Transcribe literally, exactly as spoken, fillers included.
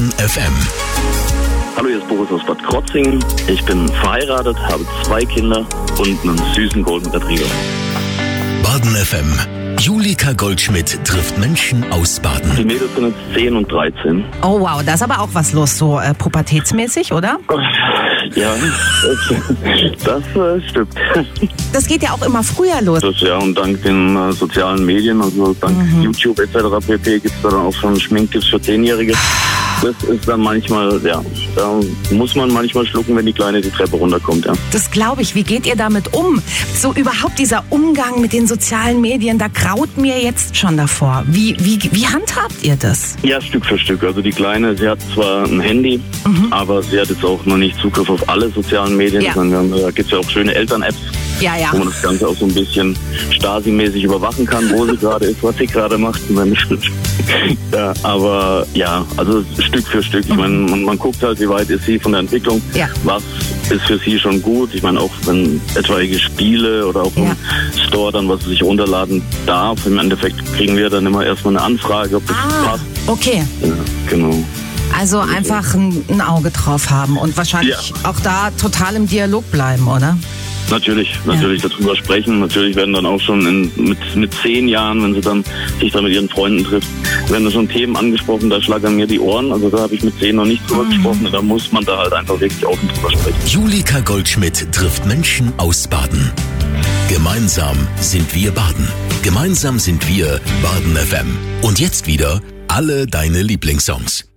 Baden F M. Hallo, hier ist Boris aus Bad Krotzingen. Ich bin verheiratet, habe zwei Kinder und einen süßen Golden Retriever. Baden F M. Julika Goldschmidt trifft Menschen aus Baden. Die Mädels sind jetzt zehn und dreizehn. Oh wow, da ist aber auch was los, so äh, pubertätsmäßig, oder? Ja, das, das äh, stimmt. Das geht ja auch immer früher los. Das, ja, und dank den äh, sozialen Medien, also dank mhm. YouTube et cetera pp. Gibt es da dann auch schon Schminktipps für Zehnjährige. Das ist dann manchmal, ja, da muss man manchmal schlucken, wenn die Kleine die Treppe runterkommt, ja. Das glaube ich. Wie geht ihr damit um? So überhaupt dieser Umgang mit den sozialen Medien, da graut mir jetzt schon davor. Wie, wie, wie handhabt ihr das? Ja, Stück für Stück. Also die Kleine, sie hat zwar ein Handy, mhm. aber sie hat jetzt auch noch nicht Zugriff auf alle sozialen Medien, ja. sondern da gibt es ja auch schöne Eltern-Apps, ja, ja. wo man das Ganze auch so ein bisschen Stasi-mäßig überwachen kann, wo sie gerade ist, was sie gerade macht. Ja, aber ja, also Stück für Stück. Ich meine, man, man guckt halt, wie weit ist sie von der Entwicklung, ja. was ist für sie schon gut. Ich meine, auch wenn etwaige Spiele oder auch im ja. Store dann, was sie sich runterladen darf, im Endeffekt kriegen wir dann immer erstmal eine Anfrage, ob das ah, passt. Okay. Ja, genau. Also einfach ein, ein Auge drauf haben und wahrscheinlich ja. auch da total im Dialog bleiben, oder? Natürlich, natürlich ja. darüber sprechen. Natürlich werden dann auch schon in, mit, mit zehn Jahren, wenn sie dann sich dann mit ihren Freunden trifft, werden da schon Themen angesprochen, da schlagern mir die Ohren. Also da habe ich mit zehn noch nicht drüber mhm. gesprochen. Da muss man da halt einfach wirklich offen drüber sprechen. Julika Goldschmidt trifft Menschen aus Baden. Gemeinsam sind wir Baden. Gemeinsam sind wir Baden F M. Und jetzt wieder alle deine Lieblingssongs.